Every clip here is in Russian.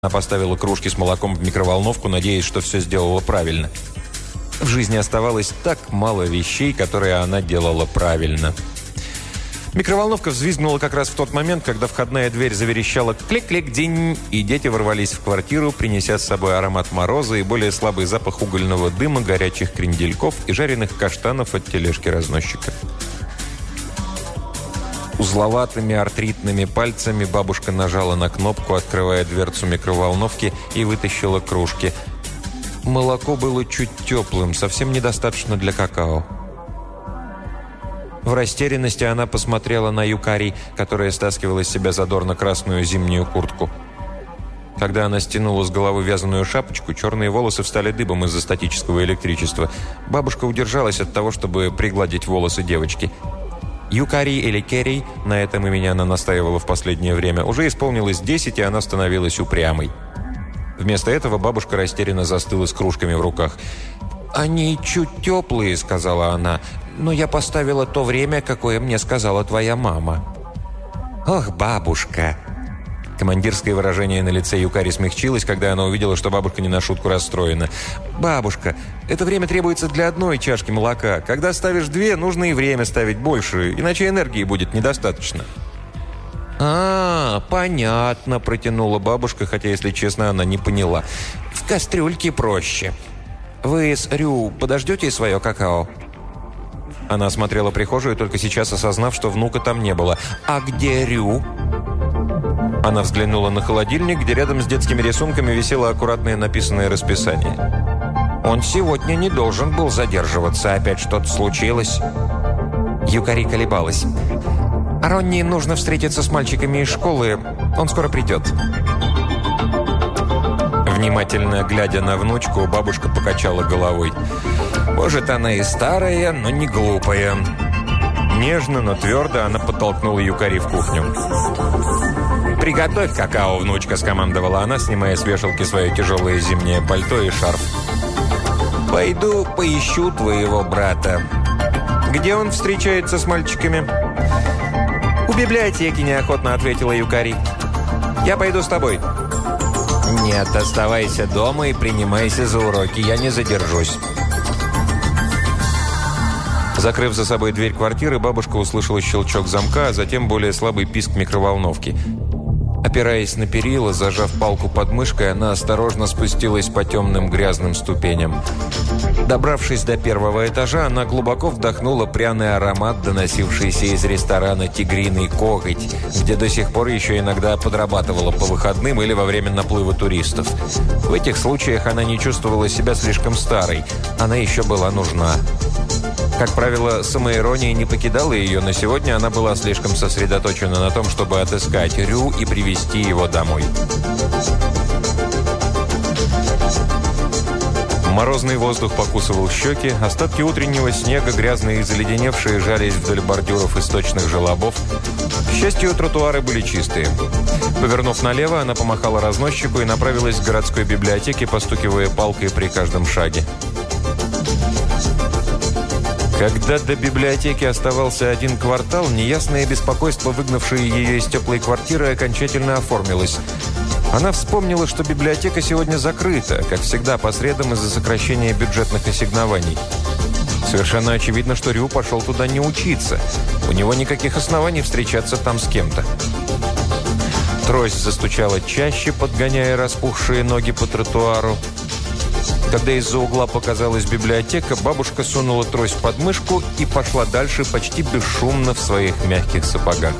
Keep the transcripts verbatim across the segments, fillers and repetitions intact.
Она поставила кружки с молоком в микроволновку, надеясь, что все сделала правильно. В жизни оставалось так мало вещей, которые она делала правильно. Микроволновка взвизгнула как раз в тот момент, когда входная дверь заверещала «клик-клик-динь», и дети ворвались в квартиру, принеся с собой аромат мороза и более слабый запах угольного дыма, горячих крендельков и жареных каштанов от тележки разносчика. Узловатыми артритными пальцами бабушка нажала на кнопку, открывая дверцу микроволновки, и вытащила кружки. Молоко было чуть теплым, совсем недостаточно для какао. В растерянности она посмотрела на Юкари, которая стаскивала из себя задорно красную зимнюю куртку. Когда она стянула с головы вязаную шапочку, черные волосы встали дыбом из-за статического электричества. Бабушка удержалась от того, чтобы пригладить волосы девочки. Юкари или Керри, на этом имени она настаивала в последнее время, уже исполнилось десять, и она становилась упрямой. Вместо этого бабушка растерянно застыла с кружками в руках. «Они чуть теплые», — сказала она, — «но я поставила то время, какое мне сказала твоя мама». «Ох, бабушка!» Командирское выражение на лице Юкари смягчилось, когда она увидела, что бабушка не на шутку расстроена. «Бабушка, это время требуется для одной чашки молока. Когда ставишь две, нужно и время ставить больше, иначе энергии будет недостаточно». «А, понятно», – протянула бабушка, хотя, если честно, она не поняла. «В кастрюльке проще. Вы с Рю подождете свое какао?» Она осмотрела прихожую, только сейчас осознав, что внука там не было. «А где Рю?» Она взглянула на холодильник, где рядом с детскими рисунками висело аккуратное написанное расписание. «Он сегодня не должен был задерживаться. Опять что-то случилось?» Юкари колебалась. «Ронни нужно встретиться с мальчиками из школы. Он скоро придет». Внимательно глядя на внучку, бабушка покачала головой. «Может, она и старая, но не глупая». Нежно, но твердо она подтолкнула Юкари в кухню. «Приготовь какао, внучка», – скомандовала она, снимая с вешалки свое тяжелое зимнее пальто и шарф. «Пойду поищу твоего брата». «Где он встречается с мальчиками?» «У библиотеки», – неохотно ответила Юкари. «Я пойду с тобой». «Нет, оставайся дома и принимайся за уроки, я не задержусь». Закрыв за собой дверь квартиры, бабушка услышала щелчок замка, а затем более слабый писк микроволновки. Опираясь на перила, зажав палку под мышкой, она осторожно спустилась по темным грязным ступеням. Добравшись до первого этажа, она глубоко вдохнула пряный аромат, доносившийся из ресторана «Тигриный коготь», где до сих пор еще иногда подрабатывала по выходным или во время наплыва туристов. В этих случаях она не чувствовала себя слишком старой. Она еще была нужна. Как правило, самоирония не покидала ее, но сегодня она была слишком сосредоточена на том, чтобы отыскать Рю и привести его домой. Морозный воздух покусывал щеки, остатки утреннего снега, грязные и заледеневшие, жались вдоль бордюров и сточных желобов. К счастью, тротуары были чистые. Повернув налево, она помахала разносчику и направилась к городской библиотеке, постукивая палкой при каждом шаге. Когда до библиотеки оставался один квартал, неясное беспокойство, выгнавшее ее из теплой квартиры, окончательно оформилось. Она вспомнила, что библиотека сегодня закрыта, как всегда, по средам из-за сокращения бюджетных ассигнований. Совершенно очевидно, что Рю пошел туда не учиться. У него никаких оснований встречаться там с кем-то. Трость застучала чаще, подгоняя распухшие ноги по тротуару. Когда из-за угла показалась библиотека, бабушка сунула трость под мышку и пошла дальше почти бесшумно в своих мягких сапогах.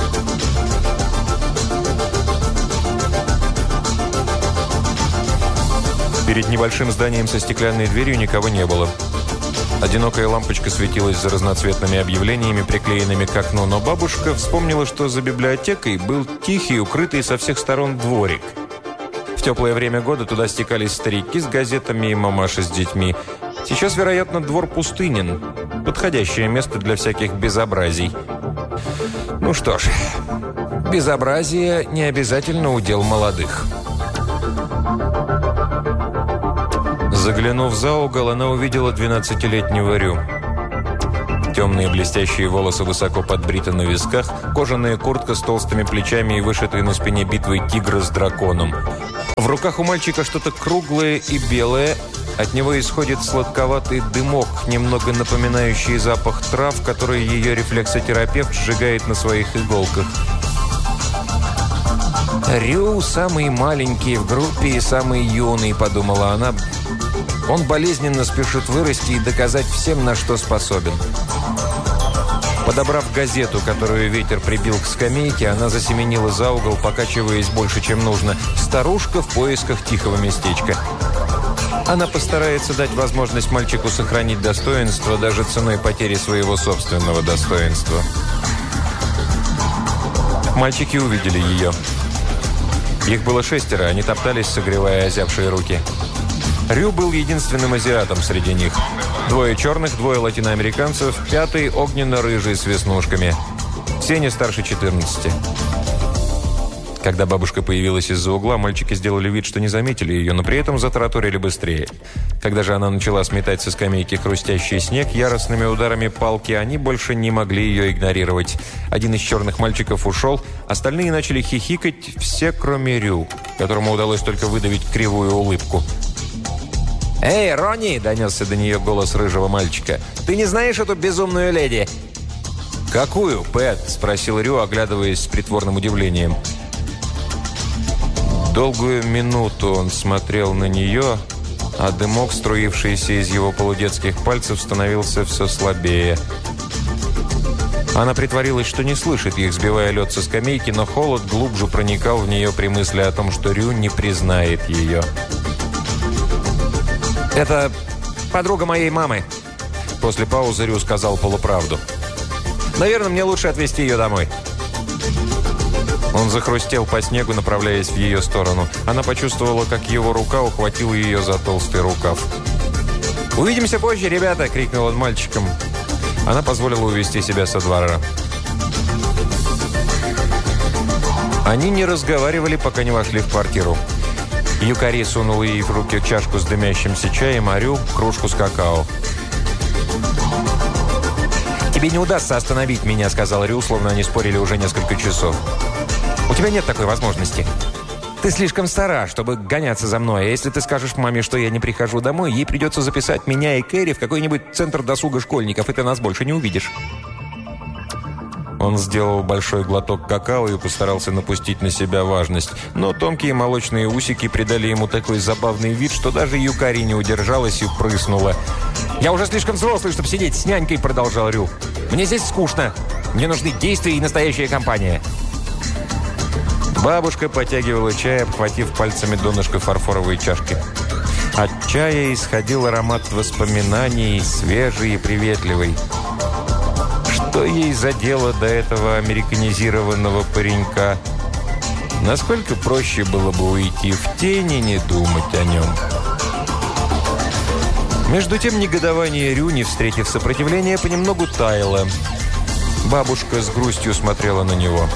Перед небольшим зданием со стеклянной дверью никого не было. Одинокая лампочка светилась за разноцветными объявлениями, приклеенными к окну, но бабушка вспомнила, что за библиотекой был тихий, укрытый со всех сторон дворик. В теплое время года туда стекались старики с газетами и мамаши с детьми. Сейчас, вероятно, двор пустынен. Подходящее место для всяких безобразий. Ну что ж, безобразие не обязательно удел молодых. Заглянув за угол, она увидела двенадцатилетнего Рю. Темные блестящие волосы высоко подбриты на висках, кожаная куртка с толстыми плечами и вышитой на спине битвой тигра с драконом. В руках у мальчика что-то круглое и белое. От него исходит сладковатый дымок, немного напоминающий запах трав, который ее рефлексотерапевт сжигает на своих иголках. «Рю самый маленький в группе и самый юный», — подумала она. «Он болезненно спешит вырасти и доказать всем, на что способен». Подобрав газету, которую ветер прибил к скамейке, она засеменила за угол, покачиваясь больше, чем нужно. Старушка в поисках тихого местечка. Она постарается дать возможность мальчику сохранить достоинство даже ценой потери своего собственного достоинства. Мальчики увидели ее. Их было шестеро, они топтались, согревая озябшие руки. Рю был единственным азиатом среди них. Двое черных, двое латиноамериканцев, пятый огненно-рыжий с веснушками. Все не старше четырнадцати. Когда бабушка появилась из-за угла, мальчики сделали вид, что не заметили ее, но при этом затараторили быстрее. Когда же она начала сметать со скамейки хрустящий снег, яростными ударами палки они больше не могли ее игнорировать. Один из черных мальчиков ушел, остальные начали хихикать, все кроме Рю, которому удалось только выдавить кривую улыбку. «Эй, Ронни!» – донесся до нее голос рыжего мальчика. «Ты не знаешь эту безумную леди?» «Какую, Пэт?» – спросил Рю, оглядываясь с притворным удивлением. Долгую минуту он смотрел на нее, а дымок, струившийся из его полудетских пальцев, становился все слабее. Она притворилась, что не слышит их, сбивая лед со скамейки, но холод глубже проникал в нее при мысли о том, что Рю не признает ее. «Это подруга моей мамы», – после паузы Рю сказал полуправду. «Наверное, мне лучше отвезти ее домой». Он захрустел по снегу, направляясь в ее сторону. Она почувствовала, как его рука ухватила ее за толстый рукав. «Увидимся позже, ребята!» – крикнул он мальчикам. Она позволила увести себя со двора. Они не разговаривали, пока не вошли в квартиру. Юкари сунула ей в руки чашку с дымящимся чаем, а Рю – кружку с какао. «Тебе не удастся остановить меня», – сказал Рю, словно они спорили уже несколько часов. «У тебя нет такой возможности. Ты слишком стара, чтобы гоняться за мной. А если ты скажешь маме, что я не прихожу домой, ей придется записать меня и Кэрри в какой-нибудь центр досуга школьников, и ты нас больше не увидишь». Он сделал большой глоток какао и постарался напустить на себя важность. Но тонкие молочные усики придали ему такой забавный вид, что даже Юкари не удержалась и прыснула. «Я уже слишком взрослый, чтобы сидеть с нянькой», — продолжал Рю. «Мне здесь скучно. Мне нужны действия и настоящая компания». Бабушка потягивала чай, обхватив пальцами донышко фарфоровой чашки. От чая исходил аромат воспоминаний, свежий и приветливый. Что ей за дело до этого американизированного паренька? Насколько проще было бы уйти в тень и не думать о нем? Между тем негодование Рю, не встретив сопротивления, понемногу таяло. Бабушка с грустью смотрела на него.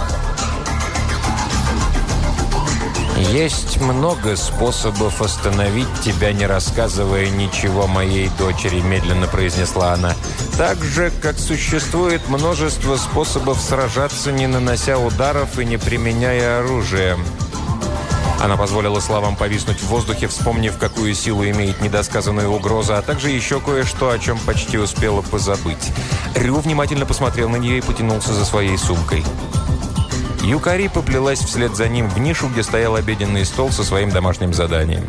«Есть много способов остановить тебя, не рассказывая ничего моей дочери», – медленно произнесла она. «Так же, как существует множество способов сражаться, не нанося ударов и не применяя оружие». Она позволила словам повиснуть в воздухе, вспомнив, какую силу имеет недосказанная угроза, а также еще кое-что, о чем почти успела позабыть. Рю внимательно посмотрел на нее и потянулся за своей сумкой. Юкари поплелась вслед за ним в нишу, где стоял обеденный стол со своим домашним заданием.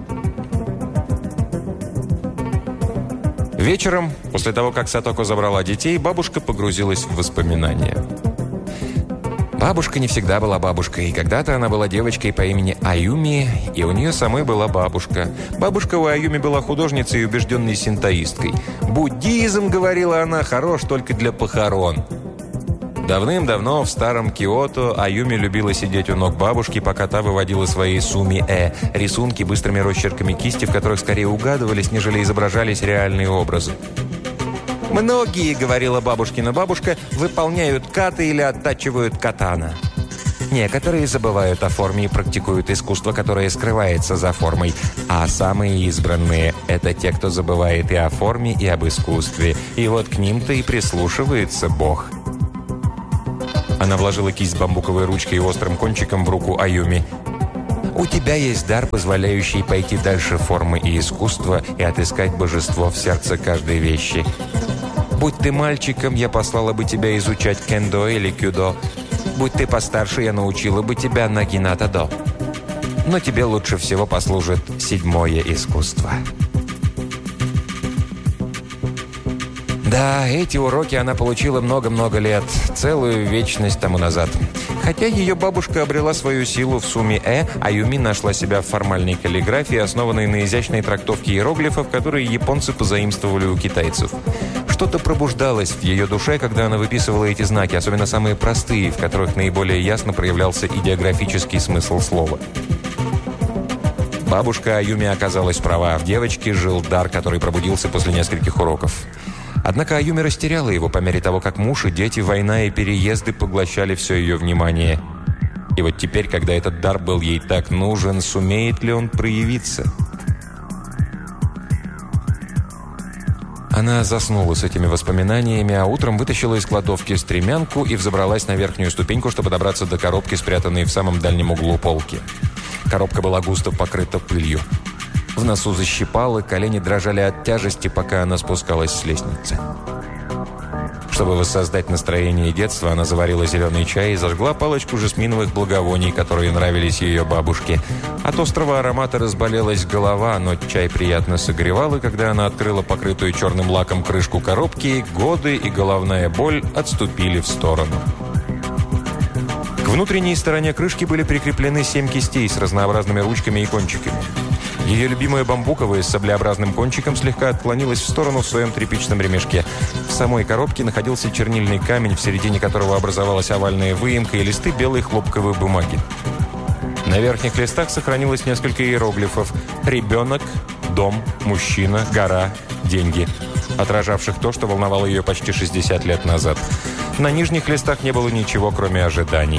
Вечером, после того, как Сатоко забрала детей, бабушка погрузилась в воспоминания. Бабушка не всегда была бабушкой. Когда-то она была девочкой по имени Аюми, и у нее самой была бабушка. Бабушка у Аюми была художницей и убежденной синтоисткой. «Буддизм, — говорила она, — хорош только для похорон». Давным-давно в старом Киото Аюми любила сидеть у ног бабушки, пока та выводила свои суми-э – рисунки быстрыми росчерками кисти, в которых скорее угадывались, нежели изображались реальные образы. «Многие, — говорила бабушкина бабушка, — выполняют каты или оттачивают катана. Некоторые забывают о форме и практикуют искусство, которое скрывается за формой. А самые избранные – это те, кто забывает и о форме, и об искусстве. И вот к ним-то и прислушивается Бог». Она вложила кисть с бамбуковой ручкой и острым кончиком в руку Аюми. У тебя есть дар, позволяющий пойти дальше формы и искусства и отыскать божество в сердце каждой вещи. Будь ты мальчиком, я послала бы тебя изучать кендо или кюдо. Будь ты постарше, я научила бы тебя нагинатадо. Но тебе лучше всего послужит седьмое искусство. Да, эти уроки она получила много-много лет, целую вечность тому назад. Хотя ее бабушка обрела свою силу в сумме «э», Аюми нашла себя в формальной каллиграфии, основанной на изящной трактовке иероглифов, которые японцы позаимствовали у китайцев. Что-то пробуждалось в ее душе, когда она выписывала эти знаки, особенно самые простые, в которых наиболее ясно проявлялся идеографический смысл слова. Бабушка Аюми оказалась права. В девочке жил дар, который пробудился после нескольких уроков. Однако Аюми растеряла его по мере того, как муж и дети, война и переезды поглощали все ее внимание. И вот теперь, когда этот дар был ей так нужен, сумеет ли он проявиться? Она заснула с этими воспоминаниями, а утром вытащила из кладовки стремянку и взобралась на верхнюю ступеньку, чтобы добраться до коробки, спрятанной в самом дальнем углу полки. Коробка была густо покрыта пылью. В носу защипало, колени дрожали от тяжести, пока она спускалась с лестницы. Чтобы воссоздать настроение детства, она заварила зеленый чай и зажгла палочку жасминовых благовоний, которые нравились ее бабушке. От острого аромата разболелась голова, но чай приятно согревал, и когда она открыла покрытую черным лаком крышку коробки, годы и головная боль отступили в сторону. К внутренней стороне крышки были прикреплены семь кистей с разнообразными ручками и кончиками. Ее любимая бамбуковая с саблеобразным кончиком слегка отклонилась в сторону в своем тряпичном ремешке. В самой коробке находился чернильный камень, в середине которого образовалась овальная выемка и листы белой хлопковой бумаги. На верхних листах сохранилось несколько иероглифов: «Ребенок», «Дом», «Мужчина», «Гора», «Деньги», отражавших то, что волновало ее почти шестьдесят лет назад. На нижних листах не было ничего, кроме ожиданий.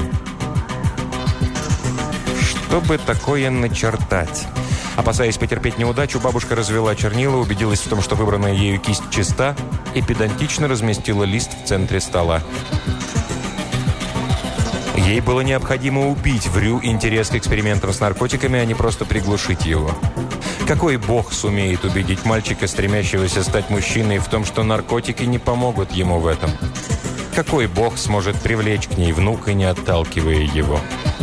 Что бы такое начертать? Опасаясь потерпеть неудачу, бабушка развела чернила, убедилась в том, что выбранная ею кисть чиста, и педантично разместила лист в центре стола. Ей было необходимо убить в Рю интерес к экспериментам с наркотиками, а не просто приглушить его. Какой бог сумеет убедить мальчика, стремящегося стать мужчиной, в том, что наркотики не помогут ему в этом? Какой бог сможет привлечь к ней внука, не отталкивая его?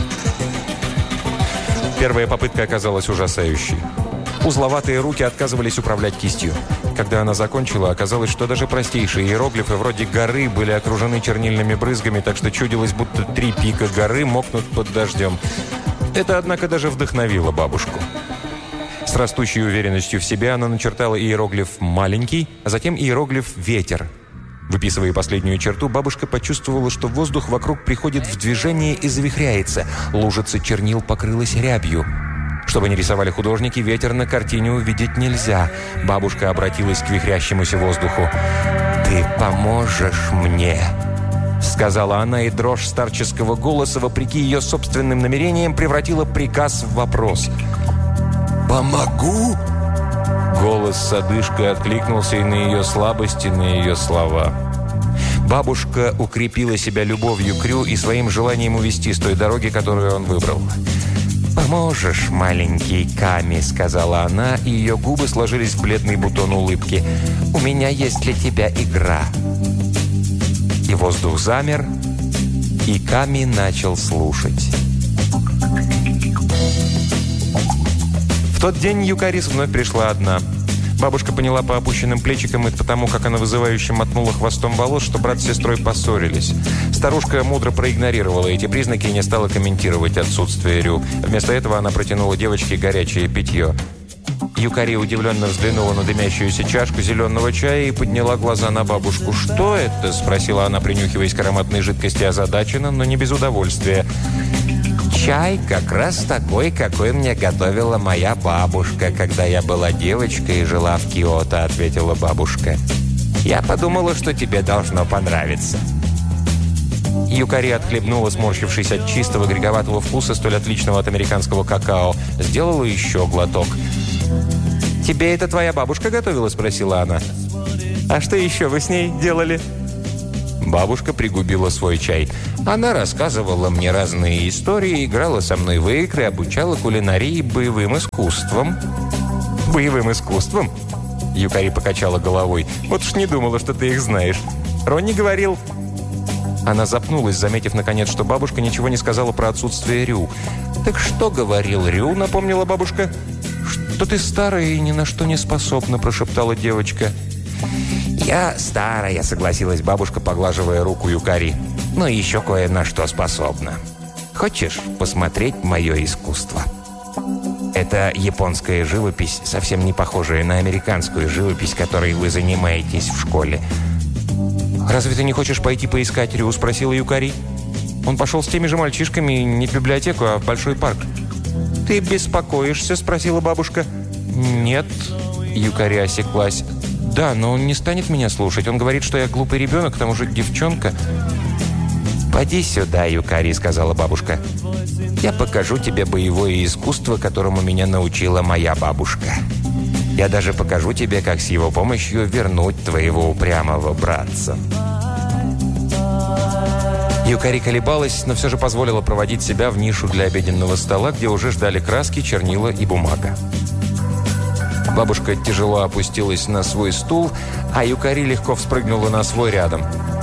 Первая попытка оказалась ужасающей. Узловатые руки отказывались управлять кистью. Когда она закончила, оказалось, что даже простейшие иероглифы вроде горы были окружены чернильными брызгами, так что чудилось, будто три пика горы мокнут под дождем. Это, однако, даже вдохновило бабушку. С растущей уверенностью в себе она начертала иероглиф «маленький», а затем иероглиф «ветер». Выписывая последнюю черту, бабушка почувствовала, что воздух вокруг приходит в движение и завихряется. Лужица чернил покрылась рябью. Чтобы не рисовали художники, ветер на картине увидеть нельзя. Бабушка обратилась к вихрящемуся воздуху. «Ты поможешь мне», — сказала она, и дрожь старческого голоса, вопреки ее собственным намерениям, превратила приказ в вопрос. «Помогу?» Голос с одышкой откликнулся и на ее слабости, и на ее слова. Бабушка укрепила себя любовью к Рю и своим желанием увести с той дороги, которую он выбрал. «Поможешь, маленький Ками», — сказала она, и ее губы сложились в бледный бутон улыбки. «У меня есть для тебя игра». И воздух замер, и Ками начал слушать. В тот день Юкарис вновь пришла одна. Бабушка поняла по опущенным плечикам и потому, как она вызывающе мотнула хвостом волос, что брат с сестрой поссорились. Старушка мудро проигнорировала эти признаки и не стала комментировать отсутствие Рю. Вместо этого она протянула девочке горячее питье. Юкари удивленно взглянула на дымящуюся чашку зеленого чая и подняла глаза на бабушку. «Что это?» – спросила она, принюхиваясь к ароматной жидкости, озадаченно, но не без удовольствия. «Чай как раз такой, какой мне готовила моя бабушка, когда я была девочкой и жила в Киото», — ответила бабушка. «Я подумала, что тебе должно понравиться». Юкари отхлебнула, сморщившись от чистого горьковатого вкуса, столь отличного от американского какао. Сделала еще глоток. «Тебе это твоя бабушка готовила?» — спросила она. «А что еще вы с ней делали?» Бабушка пригубила свой чай. Она рассказывала мне разные истории, играла со мной в игры, обучала кулинарии и боевым искусствам. «Боевым искусством?» Юкари покачала головой. «Вот уж не думала, что ты их знаешь. Ронни говорил...» Она запнулась, заметив, наконец, что бабушка ничего не сказала про отсутствие Рю. «Так что говорил Рю?» — напомнила бабушка. «Что ты старая и ни на что не способна», — прошептала девочка. «Я старая», — согласилась бабушка, поглаживая руку Юкари. «Но еще кое на что способна. Хочешь посмотреть мое искусство?» Это японская живопись, совсем не похожая на американскую живопись, которой вы занимаетесь в школе. «Разве ты не хочешь пойти поискать Рю?» – спросила Юкари. «Он пошел с теми же мальчишками не в библиотеку, а в большой парк». «Ты беспокоишься?» – спросила бабушка. «Нет», – Юкари осеклась. «Да, но он не станет меня слушать. Он говорит, что я глупый ребенок, к тому же девчонка». «Поди сюда, Юкари», – сказала бабушка. «Я покажу тебе боевое искусство, которому меня научила моя бабушка. Я даже покажу тебе, как с его помощью вернуть твоего упрямого братца». Юкари колебалась, но все же позволила проводить себя в нишу для обеденного стола, где уже ждали краски, чернила и бумага. Бабушка тяжело опустилась на свой стул, а Юкари легко вспрыгнула на свой рядом.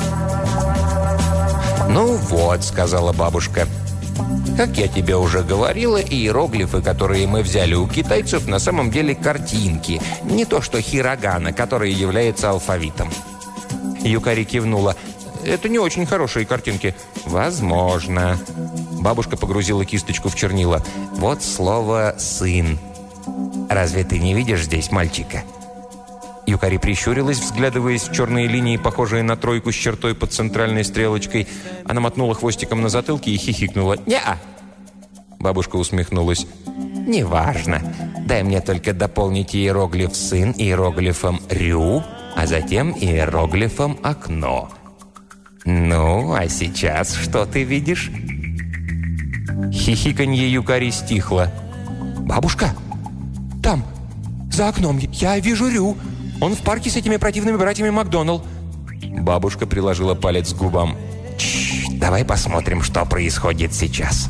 «Ну вот», — сказала бабушка, — «как я тебе уже говорила, иероглифы, которые мы взяли у китайцев, на самом деле картинки, не то что хирогана, которая является алфавитом». Юкари кивнула. «Это не очень хорошие картинки». «Возможно». Бабушка погрузила кисточку в чернила. «Вот слово «сын». Разве ты не видишь здесь мальчика?» Юкари прищурилась, взглядываясь в черные линии, похожие на тройку с чертой под центральной стрелочкой. Она мотнула хвостиком на затылке и хихикнула. «Не-а!» Бабушка усмехнулась. «Неважно. Дай мне только дополнить иероглиф «сын» иероглифом «рю», а затем иероглифом «окно». Ну, а сейчас что ты видишь?» Хихиканье Юкари стихло. «Бабушка, там, за окном, я вижу Рю. Он в парке с этими противными братьями Макдоналл». Бабушка приложила палец к губам. «Чш, давай посмотрим, что происходит сейчас».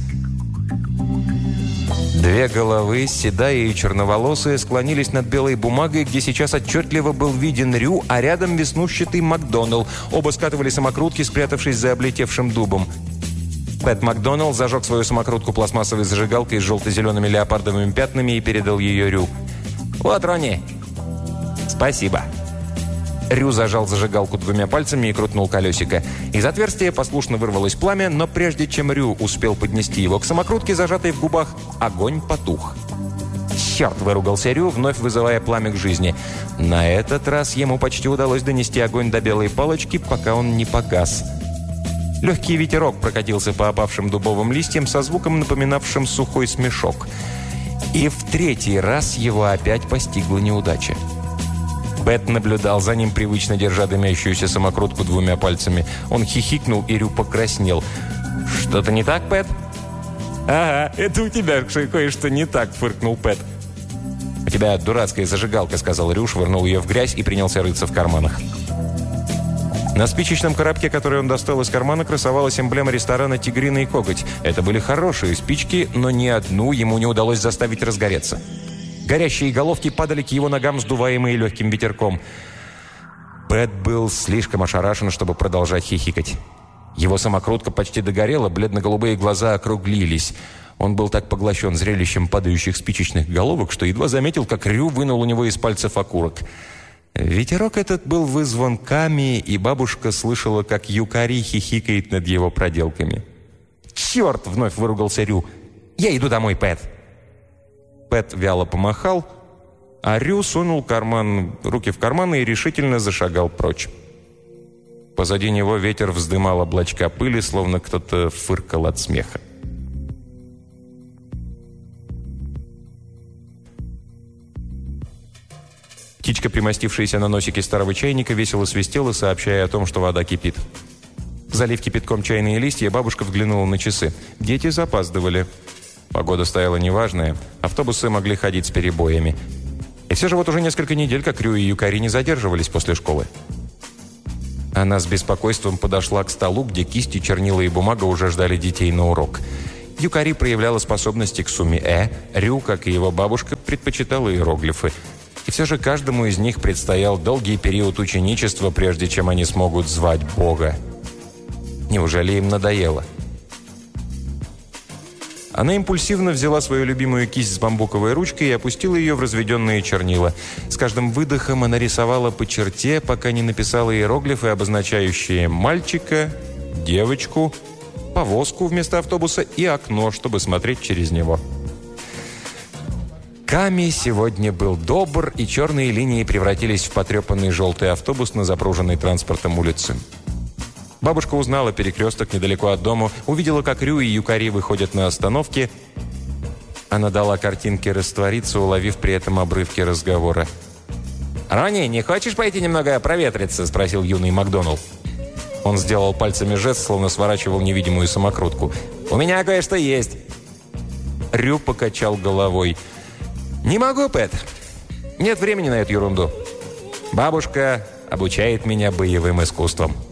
Две головы, седая и черноволосые, склонились над белой бумагой, где сейчас отчетливо был виден Рю, а рядом веснушчатый Макдоналл. Оба скатывали самокрутки, спрятавшись за облетевшим дубом. Пэт Макдоналл зажег свою самокрутку пластмассовой зажигалкой с желто-зелеными леопардовыми пятнами и передал ее Рю. «Вот, Ронни!» «Спасибо!» Рю зажал зажигалку двумя пальцами и крутнул колесико. Из отверстия послушно вырвалось пламя, но прежде чем Рю успел поднести его к самокрутке, зажатой в губах, огонь потух. «Черт!» – выругался Рю, вновь вызывая пламя к жизни. На этот раз ему почти удалось донести огонь до белой палочки, пока он не погас. Легкий ветерок прокатился по опавшим дубовым листьям со звуком, напоминавшим сухой смешок. И в третий раз его опять постигла неудача. Пэт наблюдал за ним, привычно держа дымящуюся самокрутку двумя пальцами. Он хихикнул, и Рю покраснел. «Что-то не так, Пэт?» «Ага, это у тебя кое-что не так», — фыркнул Пэт. «У тебя дурацкая зажигалка», — сказал Рю, швырнул ее в грязь и принялся рыться в карманах. На спичечном коробке, который он достал из кармана, красовалась эмблема ресторана «Тигриный коготь». Это были хорошие спички, но ни одну ему не удалось заставить разгореться. Горящие головки падали к его ногам, сдуваемые легким ветерком. Пэт был слишком ошарашен, чтобы продолжать хихикать. Его самокрутка почти догорела, бледно-голубые глаза округлились. Он был так поглощен зрелищем падающих спичечных головок, что едва заметил, как Рю вынул у него из пальцев окурок. Ветерок этот был вызван Ками, и бабушка слышала, как Юкари хихикает над его проделками. «Черт!» — вновь выругался Рю. «Я иду домой, Пэт!» Пэт вяло помахал, а Рю сунул карман, руки в карманы и решительно зашагал прочь. Позади него ветер вздымал облачка пыли, словно кто-то фыркал от смеха. Птичка, примостившаяся на носике старого чайника, весело свистела, сообщая о том, что вода кипит. Залив кипятком чайные листья, бабушка взглянула на часы. Дети запаздывали. Погода стояла неважная, автобусы могли ходить с перебоями. И все же вот уже несколько недель, как Рю и Юкари не задерживались после школы. Она с беспокойством подошла к столу, где кисти, чернила и бумага уже ждали детей на урок. Юкари проявляла способности к сумме «э», Рю, как и его бабушка, предпочитала иероглифы. И все же каждому из них предстоял долгий период ученичества, прежде чем они смогут звать Бога. Неужели им надоело? Она импульсивно взяла свою любимую кисть с бамбуковой ручкой и опустила ее в разведенные чернила. С каждым выдохом она рисовала по черте, пока не написала иероглифы, обозначающие мальчика, девочку, повозку вместо автобуса и окно, чтобы смотреть через него. Ками сегодня был добр, и черные линии превратились в потрепанный желтый автобус на запруженной транспортом улице. Бабушка узнала перекресток недалеко от дома, увидела, как Рю и Юкари выходят на остановке. Она дала картинке раствориться, уловив при этом обрывки разговора. «Ронни, не хочешь пойти немного проветриться?» – спросил юный Макдоналд. Он сделал пальцами жест, словно сворачивал невидимую самокрутку. «У меня кое-что есть». Рю покачал головой. «Не могу, Пэт. Нет времени на эту ерунду. Бабушка обучает меня боевым искусствам».